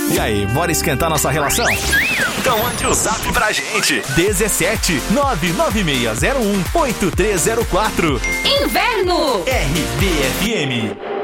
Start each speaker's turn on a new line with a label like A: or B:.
A: E aí, bora esquentar nossa relação? Então mande o zap pra gente. 17 99601 8304.
B: Inverno.
A: RBFM.